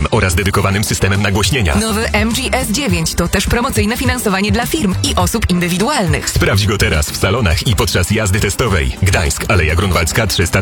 oraz dedykowanym systemem nagłośnienia. Nowy MG S9 to też promocyjne finansowanie dla firm i osób indywidualnych. Sprawdź go teraz w salonach i podczas jazdy testowej. Gdańsk, Aleja Grunwaldzka 300.